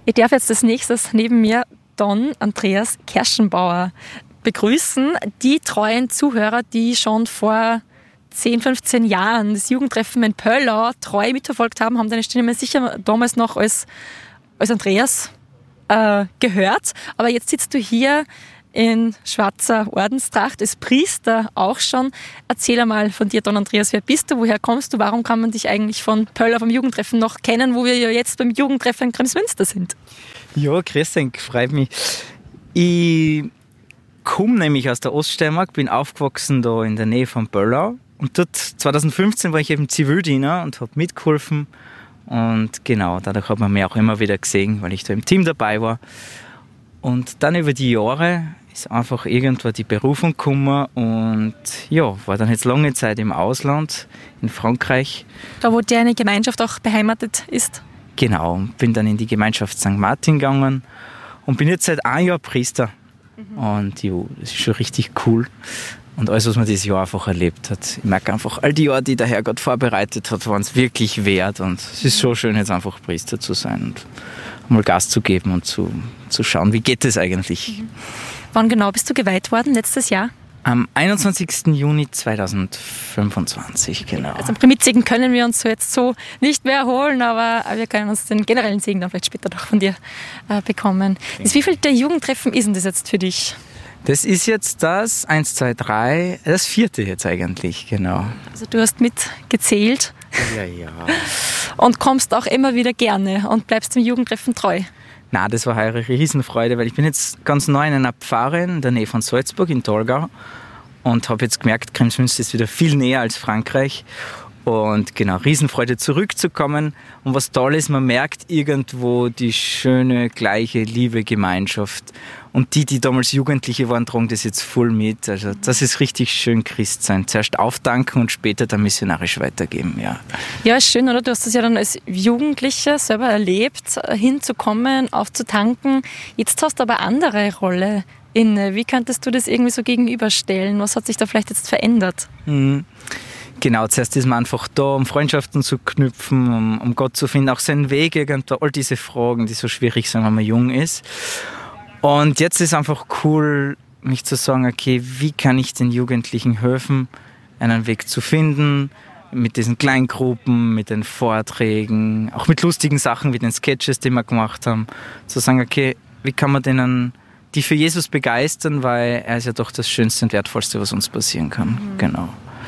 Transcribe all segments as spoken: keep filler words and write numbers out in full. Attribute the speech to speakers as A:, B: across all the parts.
A: Ich darf jetzt als nächstes neben mir Don Andreas Kerschenbauer begrüßen. Die treuen Zuhörer, die schon vor zehn, fünfzehn Jahren das Jugendtreffen in Pöllau treu mitverfolgt haben, haben deine Stimme sicher damals noch als, als Andreas äh, gehört. Aber jetzt sitzt du hier in schwarzer Ordenstracht, als Priester auch schon. Erzähl einmal von dir, Don Andreas, wer bist du, woher kommst du, warum kann man dich eigentlich von Pöllau vom Jugendtreffen noch kennen, wo wir ja jetzt beim Jugendtreffen in Kremsmünster sind?
B: Ja, grüß dich, freut mich. Ich komme nämlich aus der Oststeiermark, bin aufgewachsen da in der Nähe von Pöllau und dort zwanzig fünfzehn war ich eben Zivildiener und habe mitgeholfen und genau, dadurch hat man mich auch immer wieder gesehen, weil ich da im Team dabei war. Und dann über die Jahre ist einfach irgendwo die Berufung gekommen und ja, war dann jetzt lange Zeit im Ausland, in Frankreich.
A: Da, wo deine Gemeinschaft auch beheimatet ist?
B: Genau, bin dann in die Gemeinschaft Sankt Martin gegangen und bin jetzt seit einem Jahr Priester. Mhm. Und ja, das ist schon richtig cool. Und alles, was man dieses Jahr einfach erlebt hat. Ich merke einfach, all die Jahre, die der Herrgott vorbereitet hat, waren es wirklich wert. Und es ist so schön, jetzt einfach Priester zu sein und mal Gas zu geben und zu, zu schauen, wie geht es eigentlich.
A: Mhm. Wann genau bist du geweiht worden, letztes Jahr?
B: Am einundzwanzigsten Juni zweitausendfünfundzwanzig, genau.
A: Also am Primidsegen können wir uns so jetzt so nicht mehr erholen, aber wir können uns den generellen Segen dann vielleicht später noch von dir äh, bekommen. Das wievielte Jugendtreffen ist denn das jetzt für dich?
B: Das ist jetzt das, eins, zwei, drei, das vierte jetzt eigentlich, genau.
A: Also du hast mitgezählt.
B: Ja, ja.
A: Und kommst auch immer wieder gerne und bleibst dem Jugendtreffen treu.
B: Na, das war eine Riesenfreude, weil ich bin jetzt ganz neu in einer Pfarre in der Nähe von Salzburg in Tolgau und habe jetzt gemerkt, Kremsmünster ist wieder viel näher als Frankreich und genau, Riesenfreude zurückzukommen und was toll ist, man merkt irgendwo die schöne, gleiche, liebe Gemeinschaft und die, die damals Jugendliche waren, tragen das jetzt voll mit, also das ist richtig schön Christsein, zuerst aufdanken und später dann missionarisch weitergeben, ja.
A: Ja, ist schön, oder? Du hast das ja dann als Jugendlicher selber erlebt, hinzukommen, aufzutanken, jetzt hast du aber eine andere Rolle inne. Wie könntest du das irgendwie so gegenüberstellen? Was hat sich da vielleicht jetzt verändert?
B: Mhm. Genau, zuerst ist man einfach da, um Freundschaften zu knüpfen, um, um Gott zu finden, auch seinen Weg, irgendwo, all diese Fragen, die so schwierig sind, wenn man jung ist. Und jetzt ist einfach cool, mich zu sagen, okay, wie kann ich den Jugendlichen helfen, einen Weg zu finden, mit diesen Kleingruppen, mit den Vorträgen, auch mit lustigen Sachen wie den Sketches, die wir gemacht haben, zu sagen, okay, wie kann man denen die für Jesus begeistern, weil er ist ja doch das Schönste und Wertvollste, was uns passieren kann. Mhm. Genau.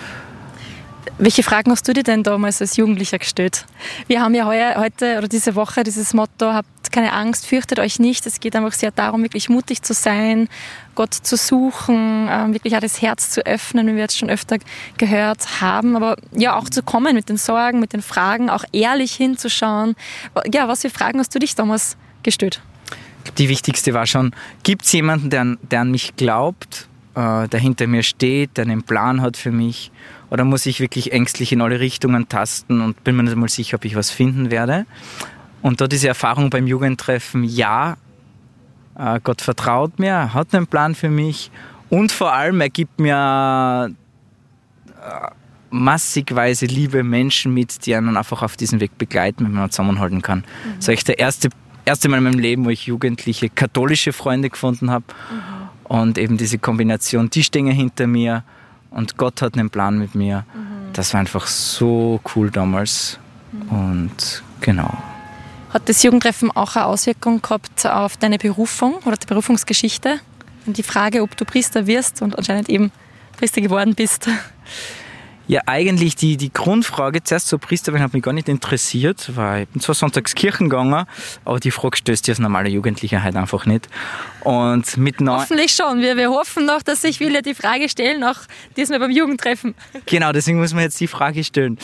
A: Welche Fragen hast du dir denn damals als Jugendlicher gestellt? Wir haben ja heuer, heute oder diese Woche dieses Motto, habt keine Angst, fürchtet euch nicht. Es geht einfach sehr darum, wirklich mutig zu sein, Gott zu suchen, wirklich auch das Herz zu öffnen, wie wir jetzt schon öfter gehört haben. Aber ja, auch zu kommen mit den Sorgen, mit den Fragen, auch ehrlich hinzuschauen. Ja, was für Fragen hast du dich damals gestellt?
B: Die wichtigste war schon, gibt es jemanden, der an, der an mich glaubt, äh, der hinter mir steht, der einen Plan hat für mich? Oder muss ich wirklich ängstlich in alle Richtungen tasten und bin mir nicht einmal sicher, ob ich was finden werde? Und da diese Erfahrung beim Jugendtreffen, ja, äh, Gott vertraut mir, er hat einen Plan für mich und vor allem, er gibt mir äh, massigweise liebe Menschen mit, die einen einfach auf diesem Weg begleiten, wenn man zusammenhalten kann. Mhm. Das ist echt der erste, erste Mal in meinem Leben, wo ich jugendliche, katholische Freunde gefunden habe. Mhm. Und eben diese Kombination, die stehen hinter mir und Gott hat einen Plan mit mir. Mhm. Das war einfach so cool damals. Mhm. Und genau.
A: Hat das Jugendtreffen auch eine Auswirkung gehabt auf deine Berufung oder die Berufungsgeschichte? Und die Frage, ob du Priester wirst und anscheinend eben Priester geworden bist?
B: Ja, eigentlich die, die Grundfrage, zuerst so Priester werden, hat mich gar nicht interessiert, weil ich bin zwar sonntags Kirchen gegangen, aber die Frage stößt dir als normaler Jugendlicher halt einfach nicht. Und mit neun
A: Hoffentlich schon. Wir, wir hoffen noch, dass sich viele die Frage stellen, auch diesmal beim Jugendtreffen.
B: Genau, deswegen muss man jetzt die Frage stellen.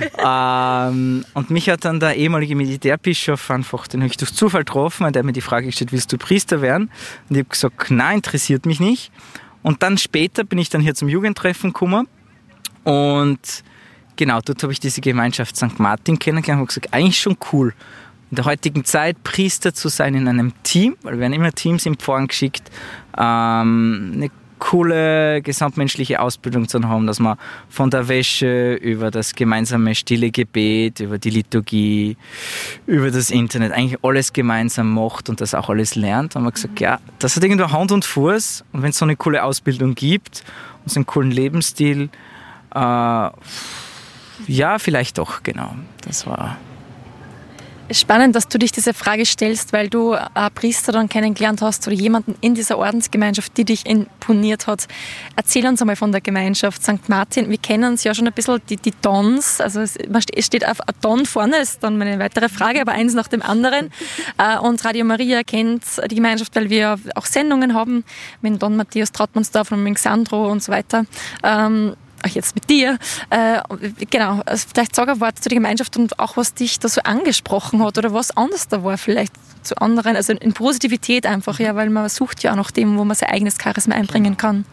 B: ähm, und mich hat dann der ehemalige Militärbischof einfach, den habe ich durch Zufall getroffen, der hat mir die Frage gestellt, willst du Priester werden? Und ich habe gesagt, nein, interessiert mich nicht. Und dann später bin ich dann hier zum Jugendtreffen gekommen. Und genau, dort habe ich diese Gemeinschaft Sankt Martin kennengelernt und gesagt, eigentlich schon cool, in der heutigen Zeit Priester zu sein in einem Team, weil wir werden immer Teams im Pfarren geschickt, ähm, eine coole gesamtmenschliche Ausbildung zu haben, dass man von der Wäsche über das gemeinsame stille Gebet, über die Liturgie, über das Internet eigentlich alles gemeinsam macht und das auch alles lernt. Da haben wir gesagt, ja, das hat irgendwo Hand und Fuß und wenn es so eine coole Ausbildung gibt und so einen coolen Lebensstil, äh, ja, vielleicht doch, genau. Das war...
A: Spannend, dass du dich diese Frage stellst, weil du einen Priester dann kennengelernt hast oder jemanden in dieser Ordensgemeinschaft, die dich imponiert hat. Erzähl uns einmal von der Gemeinschaft Sankt Martin. Wir kennen uns ja schon ein bisschen, die, die Dons. Also es steht auf ein Don vorne, ist dann meine weitere Frage, aber eins nach dem anderen. Und Radio Maria kennt die Gemeinschaft, weil wir auch Sendungen haben mit Don Matthias Trautmannsdorf und mit Sandro und so weiter. Auch jetzt mit dir. Äh, genau, also vielleicht sag ein Wort zu der Gemeinschaft und auch, was dich da so angesprochen hat oder was anders da war vielleicht zu anderen, also in Positivität einfach, ja, weil man sucht ja auch nach dem, wo man sein eigenes Charisma einbringen kann.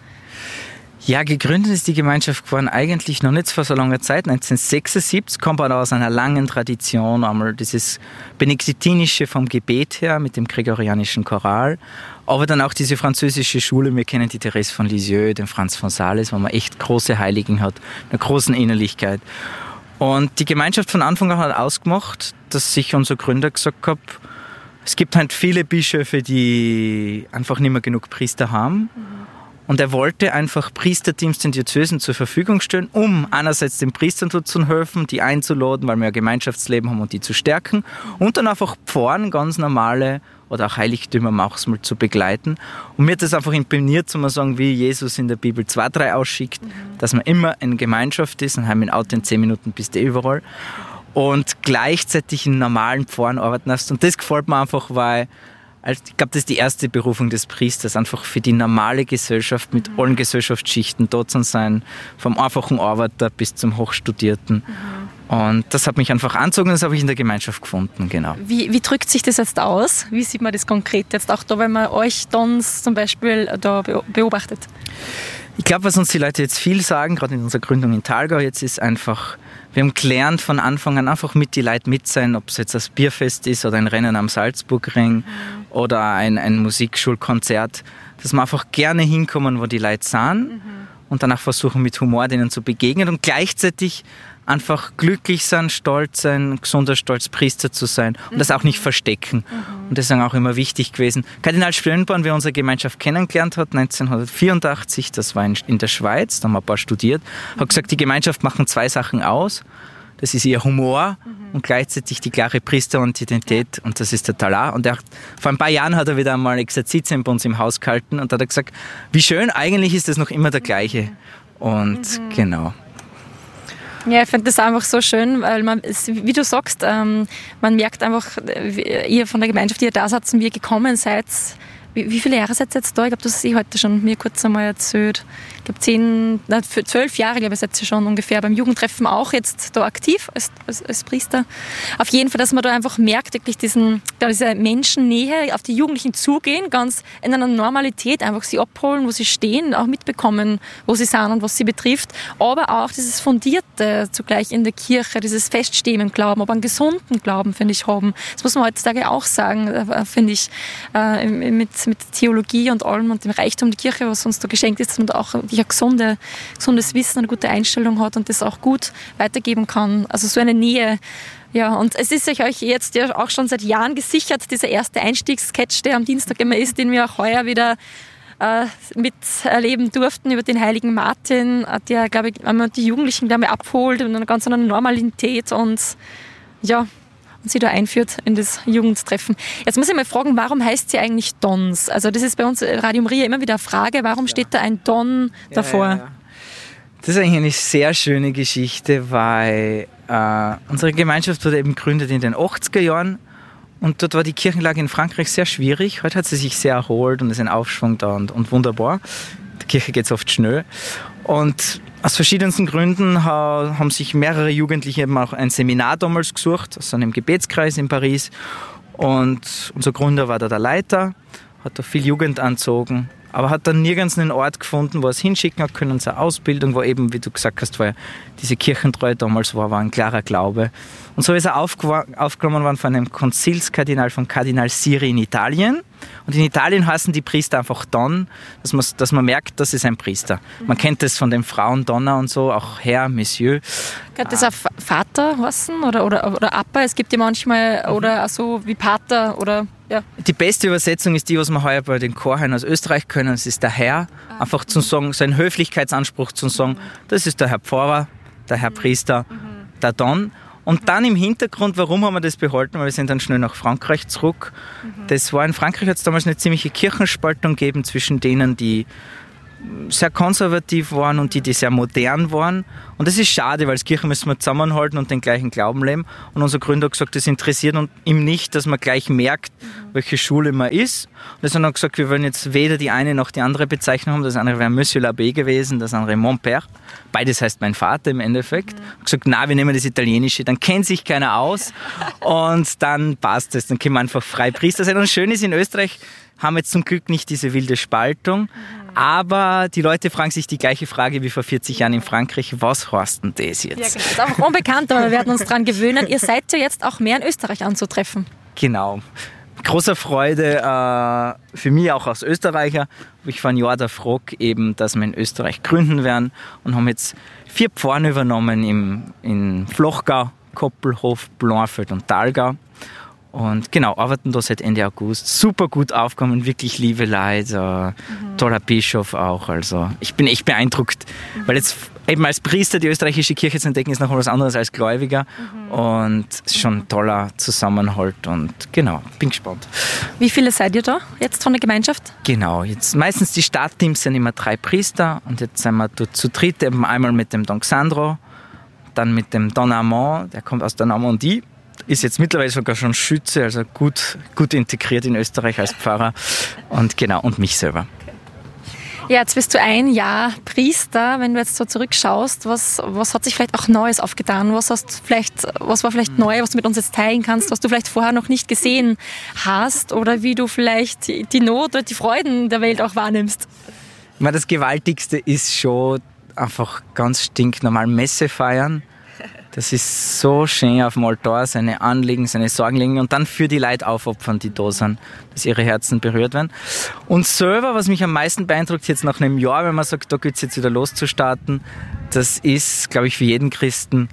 B: Ja, gegründet ist die Gemeinschaft geworden eigentlich noch nicht vor so langer Zeit, neunzehnhundertsechsundsiebzig, kommt aber aus einer langen Tradition, einmal dieses Benediktinische vom Gebet her mit dem gregorianischen Choral, aber dann auch diese französische Schule, wir kennen die Therese von Lisieux, den Franz von Sales, wo man echt große Heiligen hat, eine großen Innerlichkeit. Und die Gemeinschaft von Anfang an hat ausgemacht, dass sich unser Gründer gesagt hat, es gibt halt viele Bischöfe, die einfach nicht mehr genug Priester haben. Und er wollte einfach Priesterteams den Diözesen zur Verfügung stellen, um einerseits den Priestern zu helfen, die einzuladen, weil wir ein Gemeinschaftsleben haben und die zu stärken. Und dann einfach Pfarren, ganz normale oder auch Heiligtümer manchmal zu begleiten. Und mir hat das einfach imponiert, zu sagen, wie Jesus in der Bibel zwei, drei ausschickt, mhm. dass man immer in Gemeinschaft ist und heim mit Auto in zehn Minuten bist du überall. Und gleichzeitig in normalen Pfarren arbeiten hast. Und das gefällt mir einfach, weil ich glaube, das ist die erste Berufung des Priesters, einfach für die normale Gesellschaft mit mhm. allen Gesellschaftsschichten dort zu sein, vom einfachen Arbeiter bis zum Hochstudierten. Mhm. Und das hat mich einfach angezogen und das habe ich in der Gemeinschaft gefunden, genau.
A: Wie, wie drückt sich das jetzt aus? Wie sieht man das konkret jetzt auch da, wenn man euch Dons zum Beispiel da beobachtet?
B: Ich glaube, was uns die Leute jetzt viel sagen, gerade in unserer Gründung in Thalgau jetzt, ist einfach, wir haben gelernt von Anfang an einfach mit die Leute mit sein, ob es jetzt das Bierfest ist oder ein Rennen am Salzburgring mhm. oder ein, ein Musikschulkonzert, dass wir einfach gerne hinkommen, wo die Leute sind mhm. und danach versuchen mit Humor denen zu begegnen und gleichzeitig einfach glücklich sein, stolz sein, gesunder Stolz, Priester zu sein und mhm. das auch nicht verstecken. Mhm. Und das ist auch immer wichtig gewesen. Kardinal Schönborn, wie unsere Gemeinschaft kennengelernt hat, neunzehnhundertvierundachtzig, das war in, in der Schweiz, da haben wir ein paar studiert, mhm. hat gesagt, die Gemeinschaft machen zwei Sachen aus. Das ist ihr Humor mhm. und gleichzeitig die klare Priesteridentität und das ist der Talar. Und er, vor ein paar Jahren hat er wieder einmal Exerzitien bei uns im Haus gehalten und da hat er gesagt, wie schön, eigentlich ist das noch immer der gleiche. Und mhm. genau.
A: Ja, ich finde das einfach so schön, weil man, wie du sagst, ähm, man merkt einfach, ihr von der Gemeinschaft, die ihr da seid, wie ihr gekommen seid. Wie, wie viele Jahre seid ihr jetzt da? Ich glaube, das hast du heute schon mir kurz einmal erzählt. Ich glaube, zehn, nein, für zwölf Jahre, glaube ich, seid ihr schon ungefähr beim Jugendtreffen auch jetzt da aktiv als, als, als Priester. Auf jeden Fall, dass man da einfach merkt, wirklich diesen, diese Menschennähe, auf die Jugendlichen zugehen, ganz in einer Normalität, einfach sie abholen, wo sie stehen, auch mitbekommen, wo sie sind und was sie betrifft. Aber auch dieses Fundierte zugleich in der Kirche, dieses Feststehen im Glauben, aber einen gesunden Glauben, finde ich, haben. Das muss man heutzutage auch sagen, finde ich, äh, mit mit Theologie und allem und dem Reichtum der Kirche, was uns da geschenkt ist, dass man da auch ein gesunde, gesundes Wissen, eine gute Einstellung hat und das auch gut weitergeben kann. Also so eine Nähe. Ja, und es ist euch jetzt ja auch schon seit Jahren gesichert, dieser erste Einstiegssketch, der am Dienstag immer ist, den wir auch heuer wieder äh, miterleben durften über den heiligen Martin, der, glaube ich, wenn man die Jugendlichen glaube ich, abholt in einer ganz anderen Normalität und ja, und sie da einführt in das Jugendtreffen. Jetzt muss ich mal fragen, warum heißt sie eigentlich Dons? Also das ist bei uns Radio Maria immer wieder eine Frage, warum steht da ein Don davor? Ja, ja, ja.
B: Das ist eigentlich eine sehr schöne Geschichte, weil äh, unsere Gemeinschaft wurde eben gegründet in den achtziger Jahren und dort war die Kirchenlage in Frankreich sehr schwierig. Heute hat sie sich sehr erholt und es ist ein Aufschwung da und, und wunderbar. Der Kirche geht es oft schnell. Und aus verschiedensten Gründen haben sich mehrere Jugendliche eben auch ein Seminar damals gesucht, aus einem Gebetskreis in Paris. Und unser Gründer war da der Leiter, hat da viel Jugend angezogen, aber hat dann nirgends einen Ort gefunden, wo er es hinschicken hat können, seine Ausbildung, wo eben, wie du gesagt hast, weil diese Kirchentreue damals war, war ein klarer Glaube. Und so ist er aufgew- aufgenommen worden von einem Konzilskardinal, vom Kardinal Siri in Italien. Und in Italien heißen die Priester einfach Don, dass man, dass man merkt, das ist ein Priester. Mhm. Man kennt das von den Frauen Donna und so, auch Herr, Monsieur.
A: Könnte das auch Vater heißen oder, oder, oder Appa? Es gibt ja manchmal, mhm. oder auch so wie Pater oder... Ja.
B: Die beste Übersetzung ist die, was wir heuer bei den Chorherren aus Österreich können. Das ist der Herr. Ah, einfach zu sagen, so ein Höflichkeitsanspruch zu sagen, das ist der Herr Pfarrer, der Herr Priester, mhm. der Don. Und dann im Hintergrund, warum haben wir das behalten? Weil wir sind dann schnell nach Frankreich zurück. Mhm. Das war in Frankreich, hat es damals eine ziemliche Kirchenspaltung gegeben zwischen denen, die sehr konservativ waren und die, die sehr modern waren. Und das ist schade, weil als Kirche müssen wir zusammenhalten und den gleichen Glauben leben. Und unser Gründer hat gesagt, das interessiert ihm nicht, dass man gleich merkt, welche Schule man ist. Und deshalb haben wir gesagt, wir wollen jetzt weder die eine noch die andere Bezeichnung haben. Das andere wäre Monsieur l'Abbé gewesen, das andere Mon Père. Beides heißt mein Vater im Endeffekt. Mhm. Und gesagt, na, wir nehmen das Italienische, dann kennt sich keiner aus und dann passt es, dann können wir einfach frei Priester sein. Und schön ist, in Österreich haben wir jetzt zum Glück nicht diese wilde Spaltung. Aber die Leute fragen sich die gleiche Frage wie vor vierzig Jahren in Frankreich. Was heißt denn das jetzt?
A: Ja, genau. Das ist auch unbekannt, aber wir werden uns daran gewöhnen. Ihr seid ja jetzt auch mehr in Österreich anzutreffen.
B: Genau. Großer Freude äh, für mich auch als Österreicher. Ich vor einem Jahr der Frage eben, dass wir in Österreich gründen werden und haben jetzt vier Pfarren übernommen im, in Flochgau, Koppelhof, Blanfeld und Thalgau. Und genau, arbeiten da seit Ende August. Super gut aufgekommen, wirklich liebe Leute, mhm. toller Bischof auch. Also ich bin echt beeindruckt, mhm. weil jetzt eben als Priester die österreichische Kirche zu entdecken, ist noch was anderes als Gläubiger. Mhm. Und es ist schon ein toller Zusammenhalt und genau, bin gespannt.
A: Wie viele seid ihr da jetzt von der Gemeinschaft?
B: Genau, jetzt meistens die Stadtteams sind immer drei Priester und jetzt sind wir dort zu dritt, eben einmal mit dem Don Xandro, dann mit dem Don Armand, der kommt aus der Normandie. Ist jetzt mittlerweile sogar schon Schütze, also gut, gut integriert in Österreich als Pfarrer und genau, und mich selber.
A: Ja, jetzt bist du ein Jahr Priester. Wenn du jetzt so zurückschaust, was, was hat sich vielleicht auch Neues aufgetan? Was, hast vielleicht, was war vielleicht neu, was du mit uns jetzt teilen kannst, was du vielleicht vorher noch nicht gesehen hast oder wie du vielleicht die Not oder die Freuden der Welt auch wahrnimmst?
B: Das Gewaltigste ist schon einfach ganz stinknormal Messe feiern. Das ist so schön auf dem Altar, seine Anliegen, seine Sorgen legen und dann für die Leute aufopfern, die da sind, dass ihre Herzen berührt werden. Und selber, was mich am meisten beeindruckt, jetzt nach einem Jahr, wenn man sagt, da geht es jetzt wieder loszustarten, das ist, glaube ich, für jeden Christen,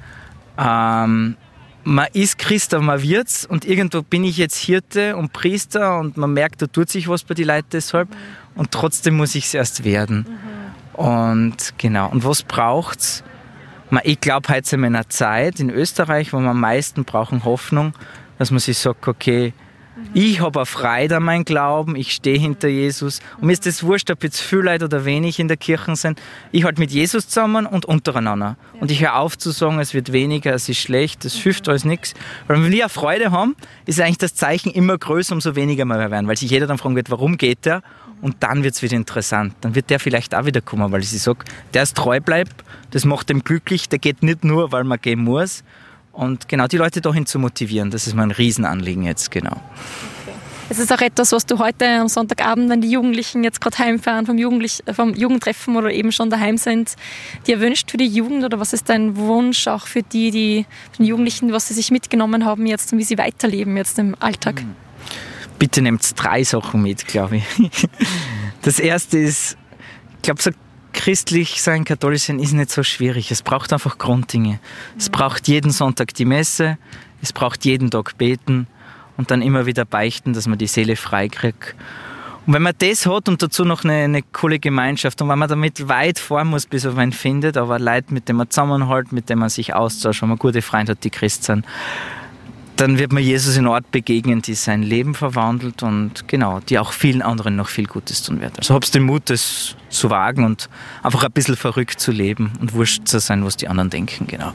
B: ähm, man ist Christ, aber man wird's und irgendwo bin ich jetzt Hirte und Priester und man merkt, da tut sich was bei den Leuten deshalb und trotzdem muss ich es erst werden. Mhm. Und genau, und was braucht's? Ich glaube, heute sind wir in einer Zeit in Österreich, wo wir am meisten brauchen Hoffnung, dass man sich sagt, okay, ich habe eine Freude an meinem Glauben, ich stehe hinter Jesus. Und mir ist das wurscht, ob jetzt viele Leute oder wenig in der Kirche sind. Ich halte mit Jesus zusammen und untereinander. Und ich höre auf zu sagen, es wird weniger, es ist schlecht, es hilft alles nichts. Weil wenn wir eine Freude haben, ist eigentlich das Zeichen immer größer, umso weniger wir werden. Weil sich jeder dann fragen wird, warum geht der? Und dann wird es wieder interessant. Dann wird der vielleicht auch wieder kommen, weil ich sage, der ist treu bleibt, das macht ihn glücklich, der geht nicht nur, weil man gehen muss. Und genau, die Leute dahin zu motivieren, das ist mein Riesenanliegen jetzt, genau.
A: Okay. Es ist auch etwas, was du heute am Sonntagabend, wenn die Jugendlichen jetzt gerade heimfahren vom, Jugendlich- vom Jugendtreffen oder eben schon daheim sind, dir wünscht für die Jugend oder was ist dein Wunsch auch für die, die für die Jugendlichen, was sie sich mitgenommen haben jetzt und wie sie weiterleben jetzt im Alltag?
B: Mhm. Bitte nehmt drei Sachen mit, glaube ich. Das erste ist, ich glaube, so christlich sein, katholisch sein ist nicht so schwierig. Es braucht einfach Grunddinge. Es braucht jeden Sonntag die Messe, es braucht jeden Tag beten und dann immer wieder beichten, dass man die Seele frei kriegt. Und wenn man das hat und dazu noch eine, eine coole Gemeinschaft und wenn man damit weit fahren muss, bis man einen findet, aber Leute, mit denen man zusammenhält, mit denen man sich austauscht, wenn man gute Freunde hat, die Christ sind, dann wird man Jesus in Ort begegnen, die sein Leben verwandelt und genau, die auch vielen anderen noch viel Gutes tun wird. Also hab's den Mut, das zu wagen und einfach ein bisschen verrückt zu leben und wurscht zu sein, was die anderen denken, genau.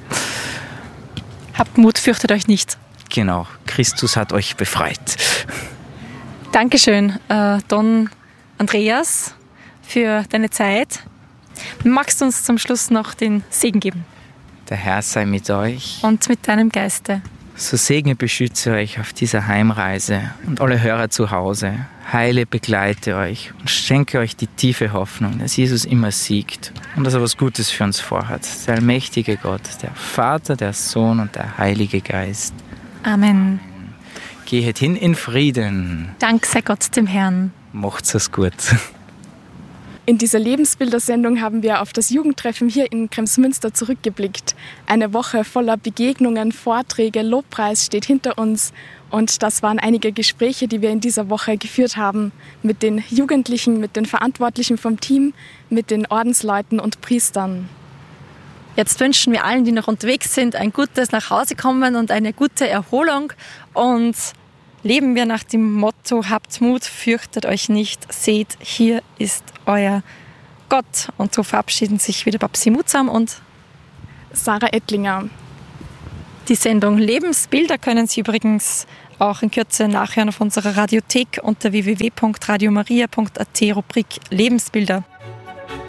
A: Habt Mut, fürchtet euch nicht.
B: Genau, Christus hat euch befreit.
A: Dankeschön, äh, Don Andreas, für deine Zeit. Magst du uns zum Schluss noch den Segen geben?
B: Der Herr sei mit euch.
A: Und mit deinem Geiste.
B: So segne, beschütze euch auf dieser Heimreise und alle Hörer zu Hause. Heile, begleite euch und schenke euch die tiefe Hoffnung, dass Jesus immer siegt und dass er was Gutes für uns vorhat. Der allmächtige Gott, der Vater, der Sohn und der Heilige Geist.
A: Amen.
B: Gehet hin in Frieden.
A: Dank sei Gott dem Herrn.
B: Macht's es gut.
C: In dieser Lebensbildersendung haben wir auf das Jugendtreffen hier in Kremsmünster zurückgeblickt. Eine Woche voller Begegnungen, Vorträge, Lobpreis steht hinter uns. Und das waren einige Gespräche, die wir in dieser Woche geführt haben mit den Jugendlichen, mit den Verantwortlichen vom Team, mit den Ordensleuten und Priestern.
A: Jetzt wünschen wir allen, die noch unterwegs sind, ein gutes Nachhausekommen und eine gute Erholung. Und leben wir nach dem Motto, habt Mut, fürchtet euch nicht, seht, hier ist euer Gott. Und so verabschieden sich wieder Babsi Mutsam und
C: Sarah Ettlinger.
A: Die Sendung Lebensbilder können Sie übrigens auch in Kürze nachhören auf unserer Radiothek unter w w w punkt radio maria punkt a t, Rubrik Lebensbilder.